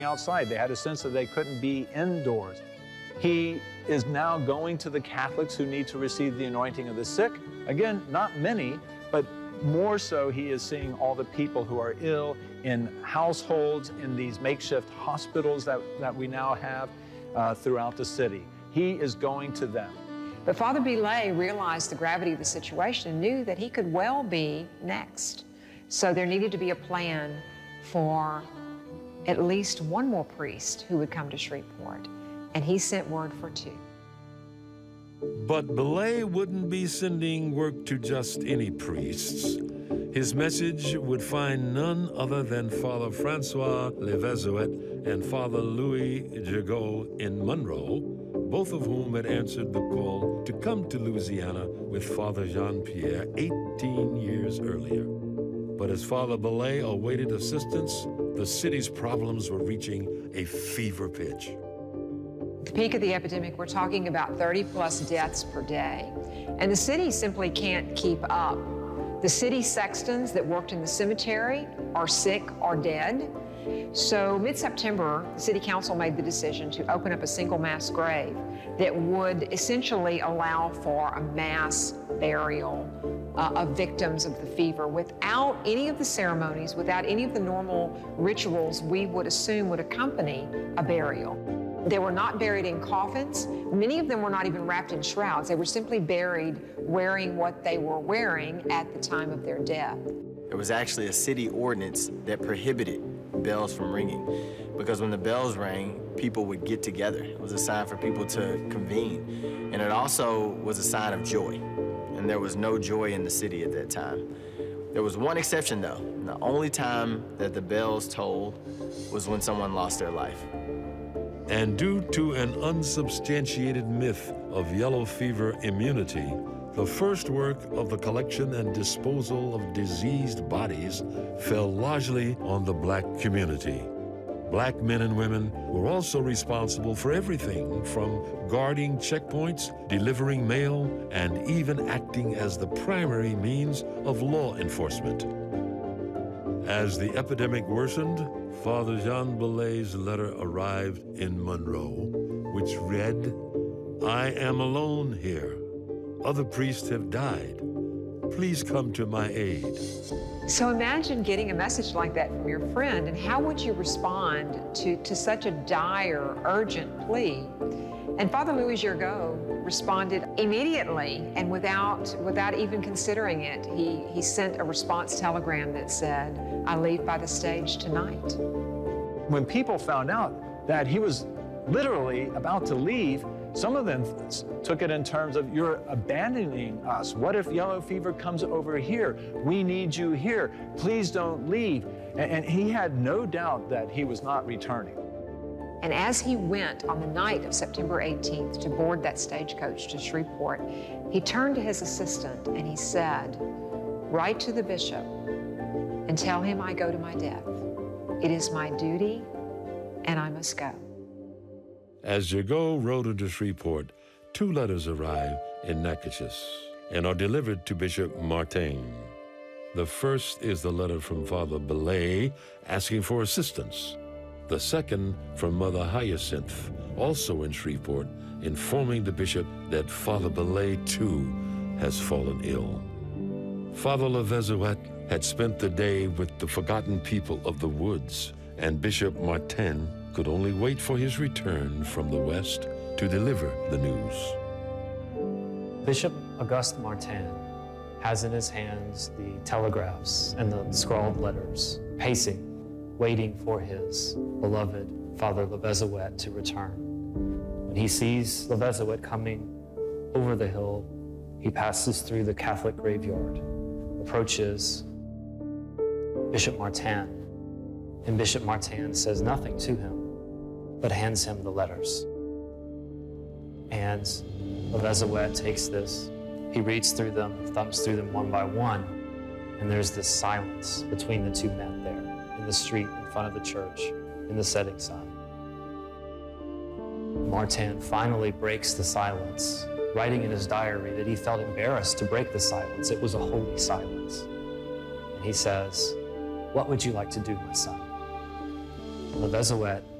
outside. They had a sense that they couldn't be indoors. He is now going to the Catholics who need to receive the anointing of the sick. Again, not many, but more so he is seeing all the people who are ill in households, in these makeshift hospitals that we now have throughout the city. He is going to them. But Father Belay realized the gravity of the situation and knew that he could well be next. So there needed to be a plan for at least one more priest who would come to Shreveport, and he sent word for 2. But Belay wouldn't be sending work to just any priests. His message would find none other than Father Francois Levezuet and Father Louis Gigot in Monroe, both of whom had answered the call to come to Louisiana with Father Jean-Pierre 18 years earlier. But as Father Belay awaited assistance, the city's problems were reaching a fever pitch. At the peak of the epidemic, we're talking about 30-plus deaths per day, and the city simply can't keep up. The city sextons that worked in the cemetery are sick or dead. So mid-September, the City Council made the decision to open up a single mass grave that would essentially allow for a mass burial of victims of the fever without any of the ceremonies, without any of the normal rituals we would assume would accompany a burial. They were not buried in coffins. Many of them were not even wrapped in shrouds. They were simply buried wearing what they were wearing at the time of their death. There was actually a city ordinance that prohibited bells from ringing, because when the bells rang, people would get together. It was a sign for people to convene. And it also was a sign of joy. And there was no joy in the city at that time. There was one exception, though. The only time that the bells tolled was when someone lost their life. And due to an unsubstantiated myth of yellow fever immunity, the first work of the collection and disposal of diseased bodies fell largely on the Black community. Black men and women were also responsible for everything from guarding checkpoints, delivering mail, and even acting as the primary means of law enforcement. As the epidemic worsened, Father Jean Belay's letter arrived in Monroe, which read, "I am alone here. Other priests have died. Please come to my aid." So imagine getting a message like that from your friend, and how would you respond to such a dire, urgent plea? And Father Louis Gigot responded immediately, and without even considering it, he sent a response telegram that said, "I leave by the stage tonight." When people found out that he was literally about to leave, some of them took it in terms of, "You're abandoning us. What if yellow fever comes over here? We need you here. Please don't leave." And he had no doubt that he was not returning. And as he went on the night of September 18th to board that stagecoach to Shreveport, he turned to his assistant and he said, "Write to the bishop and tell him I go to my death. It is my duty and I must go." As Gigot rode into Shreveport, 2 letters arrive in Natchitoches and are delivered to Bishop Martin. The first is the letter from Father Belay asking for assistance. The second from Mother Hyacinth, also in Shreveport, informing the bishop that Father Belay, too, has fallen ill. Father Levezuet had spent the day with the forgotten people of the woods, and Bishop Martin could only wait for his return from the west to deliver the news. Bishop Auguste Martin has in his hands the telegraphs and the scrawled letters, pacing, waiting for his beloved Father Levezuet to return. When he sees Levezuet coming over the hill, he passes through the Catholic graveyard, approaches Bishop Martin, and Bishop Martin says nothing to him, but hands him the letters. And Levezuet takes this, he reads through them, thumbs through them one by one, and there's this silence between the 2 men there in the street in front of the church in the setting sun. Martin finally breaks the silence, writing in his diary that he felt embarrassed to break the silence. It was a holy silence. And he says, "What would you like to do, my son?" Levezoet